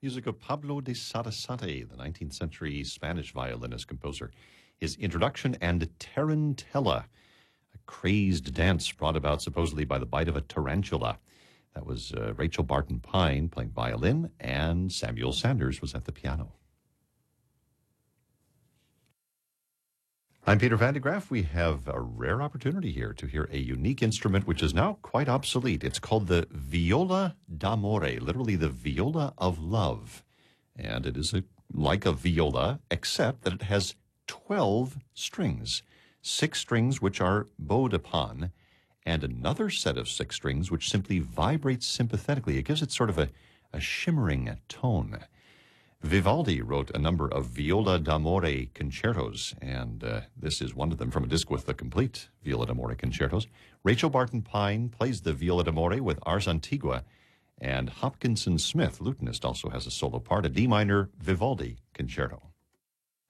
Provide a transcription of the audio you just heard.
Music of Pablo de Sarasate, the 19th century Spanish violinist composer. His introduction and Tarantella, a crazed dance brought about supposedly by the bite of a tarantula. That was Rachel Barton Pine playing violin, and Samuel Sanders was at the piano. I'm Peter Van de Graaff. We have a rare opportunity here to hear a unique instrument which is now quite obsolete. It's called the viola d'amore, literally the viola of love. And it is like a viola, except that it has 12 strings, 6 strings which are bowed upon, and another set of 6 strings which simply vibrates sympathetically. It gives it sort of a shimmering tone. Vivaldi wrote a number of viola d'amore concertos, and this is one of them from a disc with the complete viola d'amore concertos. Rachel Barton Pine plays the viola d'amore with Ars Antigua, and Hopkinson Smith, lutenist, also has a solo part, a D minor Vivaldi concerto.